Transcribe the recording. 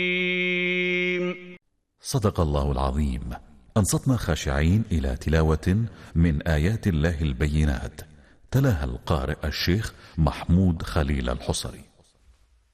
صدق الله العظيم. أنصتنا خاشعين إلى تلاوة من آيات الله البينات، تلاها القارئ الشيخ محمود خليل الحصري.